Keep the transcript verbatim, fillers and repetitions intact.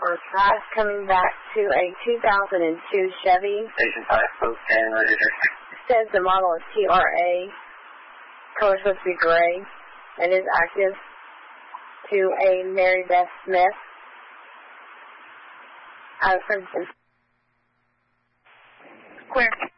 for fast coming back to a two thousand two Chevy. Station five, post ten, register. Says the model is T R A. Color supposed to be gray. And is active to a Mary Beth Smith. Out of Princeton. Clear.